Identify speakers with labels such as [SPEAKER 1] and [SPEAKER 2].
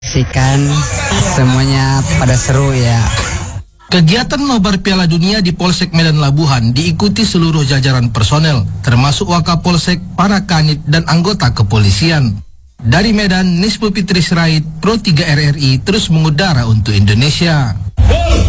[SPEAKER 1] menyaksikan semuanya pada seru ya.
[SPEAKER 2] Kegiatan nobar Piala Dunia di Polsek Medan Labuhan diikuti seluruh jajaran personel, termasuk Wakapolsek, para kanit, dan anggota kepolisian. Dari Medan, Nispu Fitri Sirait, Pro 3 RRI terus mengudara untuk Indonesia.